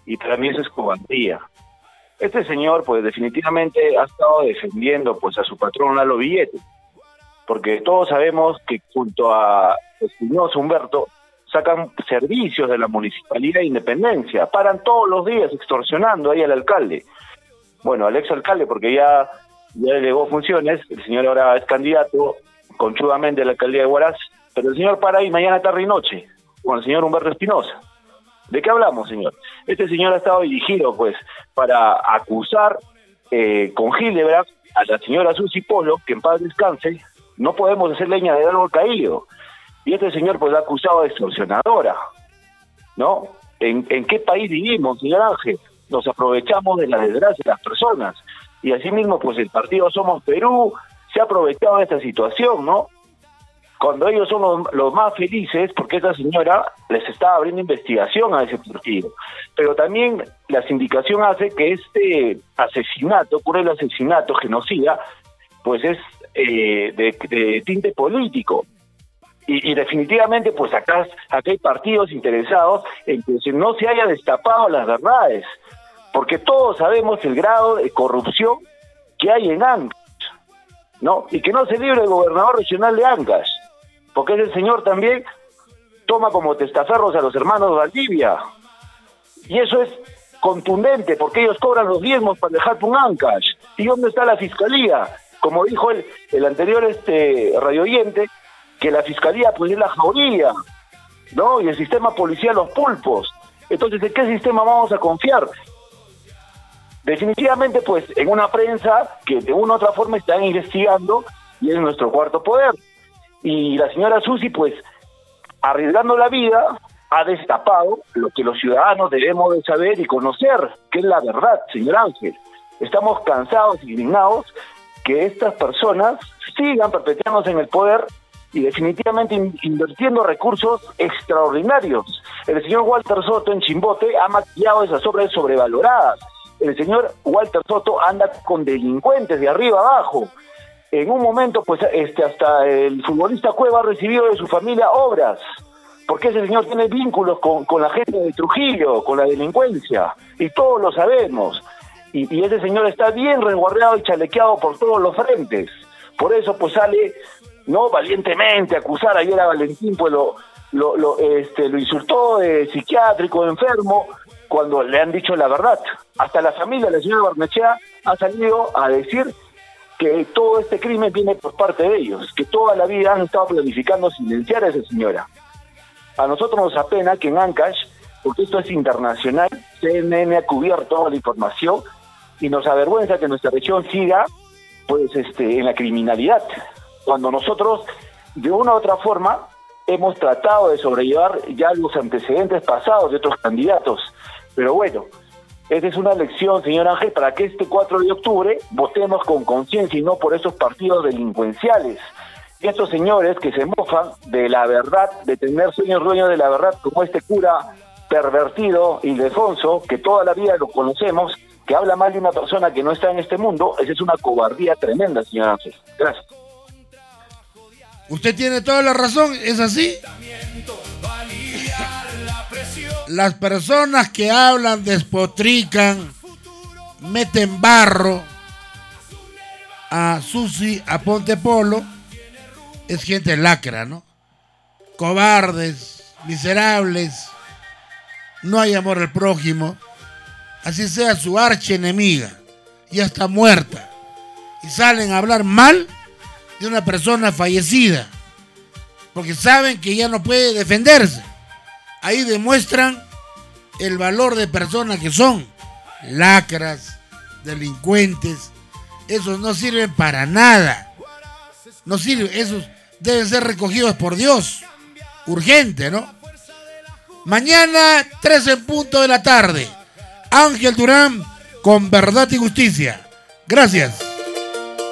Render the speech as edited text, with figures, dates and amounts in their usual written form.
y para mí eso es cobardía. Este señor, pues definitivamente ha estado defendiendo pues a su patrón Lalo Villete, porque todos sabemos que junto a Espinosa Humberto sacan servicios de la Municipalidad de Independencia, paran todos los días extorsionando ahí al alcalde. Bueno, al exalcalde, porque ya delegó funciones, el señor ahora es candidato conchudamente a la alcaldía de Huaraz, pero el señor para ahí mañana, tarde y noche con el señor Humberto Espinosa. ¿De qué hablamos, señor? Este señor ha estado dirigido, pues, para acusar con Hildebrand a la señora Susi Polo, que en paz descanse. No podemos hacer leña de árbol caído. Y este señor, pues, la ha acusado de extorsionadora, ¿no? ¿En qué país vivimos, señor Ángel? Nos aprovechamos de la desgracia de las personas. Y asimismo, pues, el partido Somos Perú se ha aprovechado de esta situación, ¿no? Cuando ellos son los más felices, porque esta señora les está abriendo investigación a ese partido. Pero también la sindicación hace que este asesinato, cruel asesinato, genocida, pues es de tinte político. Y definitivamente, pues acá hay partidos interesados en que no se haya destapado las verdades, porque todos sabemos el grado de corrupción que hay en Ancash, ¿no? Y que no se libre el gobernador regional de Ancash, porque ese señor también toma como testaferros a los hermanos Valdivia. Y eso es contundente, porque ellos cobran los diezmos para dejar un Ancash. ¿Y dónde está la fiscalía? Como dijo el anterior radio oyente, que la fiscalía pues es la jauría, ¿no? Y el sistema policial los pulpos. Entonces, ¿en qué sistema vamos a confiar? Definitivamente, pues, en una prensa que de una u otra forma están investigando, y es nuestro cuarto poder. Y la señora Susi, pues, arriesgando la vida, ha destapado lo que los ciudadanos debemos de saber y conocer, que es la verdad, señor Ángel. Estamos cansados y indignados que estas personas sigan perpetuándose en el poder y definitivamente invirtiendo recursos extraordinarios. El señor Walter Soto en Chimbote ha maquillado esas obras sobrevaloradas. El señor Walter Soto anda con delincuentes de arriba abajo. En un momento, pues, hasta el futbolista Cueva ha recibido de su familia obras, porque ese señor tiene vínculos con la gente de Trujillo, con la delincuencia, y todos lo sabemos. Y ese señor está bien resguardado y chalequeado por todos los frentes. Por eso, pues, sale, no valientemente a acusar. Ayer a Valentín, pues, lo insultó de psiquiátrico, enfermo, cuando le han dicho la verdad. Hasta la familia de la señora Barnechea ha salido a decir que todo este crimen viene por parte de ellos, que toda la vida han estado planificando silenciar a esa señora. A nosotros nos apena que en Ancash, porque esto es internacional, CNN ha cubierto la información y nos avergüenza que nuestra región siga pues en la criminalidad, cuando nosotros de una u otra forma hemos tratado de sobrellevar ya los antecedentes pasados de otros candidatos. Pero bueno, esa es una lección, señor Ángel, para que este 4 de octubre votemos con conciencia y no por esos partidos delincuenciales. Y estos señores que se mofan de la verdad, de tener sueños dueños de la verdad, como este cura pervertido, Ildefonso, que toda la vida lo conocemos, que habla mal de una persona que no está en este mundo, esa es una cobardía tremenda, señor Ángel. Gracias. Usted tiene toda la razón, es así. Las personas que hablan, despotrican, meten barro a Susi, a Ponte Polo, es gente lacra, ¿no? Cobardes, miserables, no hay amor al prójimo, así sea su archienemiga, ya está muerta, y salen a hablar mal de una persona fallecida, porque saben que ya no puede defenderse. Ahí demuestran el valor de personas que son lacras, delincuentes. Esos no sirven para nada. No sirven, esos deben ser recogidos por Dios. Urgente, ¿no? Mañana, 3:00 p.m. Ángel Durán con Verdad y Justicia. Gracias.